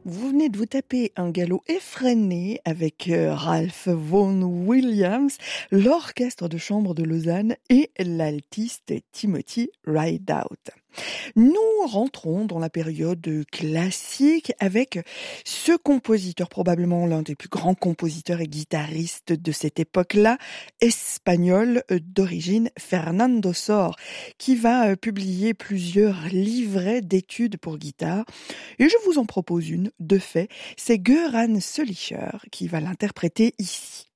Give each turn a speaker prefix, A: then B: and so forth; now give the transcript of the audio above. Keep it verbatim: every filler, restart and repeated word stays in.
A: Vous venez de vous taper un galop effréné avec euh, Ralph Vaughan Williams, l'orchestre de chambre de Lausanne et l'altiste Timothy Rideout. Nous rentrons dans la période classique avec ce compositeur, probablement l'un des plus grands compositeurs et guitaristes de cette époque-là, espagnol d'origine, Fernando Sor, qui va publier plusieurs livrets d'études pour guitare. Et je vous en propose une, de fait, c'est Göran Sölicher qui va l'interpréter ici.